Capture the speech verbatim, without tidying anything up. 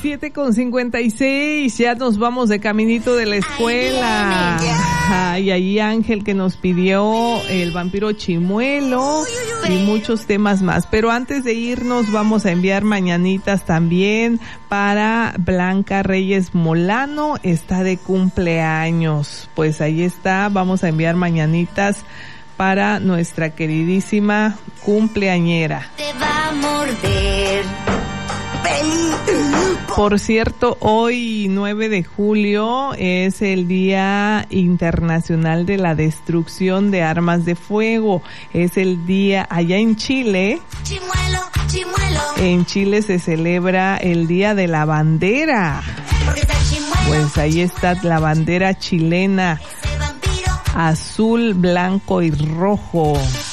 siete con cincuenta y seis, ya nos vamos de caminito de la escuela. Ay, ahí Ángel que nos pidió el vampiro Chimuelo y muchos temas más. Pero antes de irnos vamos a enviar mañanitas también para Blanca Reyes Molano, está de cumpleaños. Pues ahí está, vamos a enviar mañanitas para nuestra queridísima cumpleañera. Te va a morder. Por cierto, hoy nueve de julio es el Día Internacional de la Destrucción de Armas de Fuego. Es el día allá en Chile. Chimuelo, chimuelo. En Chile se celebra el Día de la Bandera. Pues ahí está la bandera chilena. Azul, blanco y rojo.